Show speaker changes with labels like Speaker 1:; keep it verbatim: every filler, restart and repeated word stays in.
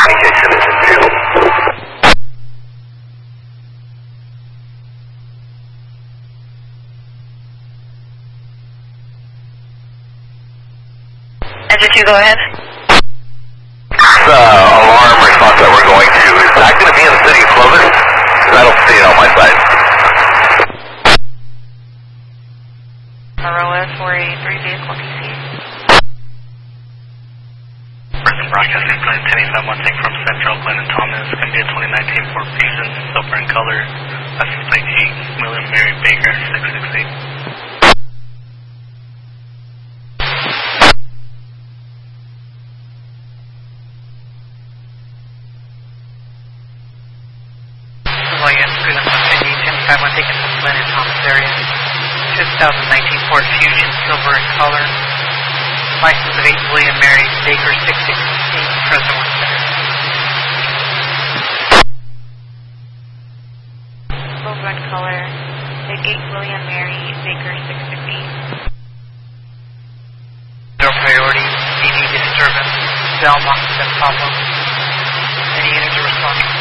Speaker 1: Engine two, go ahead.
Speaker 2: The alarm response that we're going to, is that going to be in the city of Clovis? Because I don't see it on my side.
Speaker 1: R O S four eighty-three, vehicle D C.
Speaker 3: Person broadcasting Glen ten eight seven one six from Central, Glenn and Thomas. It's going to be a twenty nineteen Ford Fusion, silver in color. License plate eight, William Mary Baker, six six eight.
Speaker 1: I want to take it from Glen and Thomas area. twenty nineteen Ford Fusion, silver in color. License of eight William Mary Baker, six six eight, Fresno One Center.
Speaker 4: Silver in color. eight William Mary Baker, six six eight.
Speaker 1: No priority, D D disturbance, Belmont, Pablo. Any units are responding?